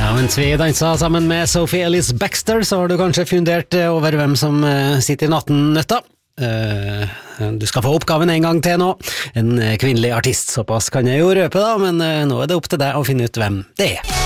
Mens vi dansa sammen med Sophie Ellis Baxter, så har du kanskje fundert over hvem som sitter i nattennøtta. Du skal få oppgaven en gang til nå. En kvinnelig artist, såpass kan jeg jo røpe da, men nå er det opp til deg å finne ut hvem det er.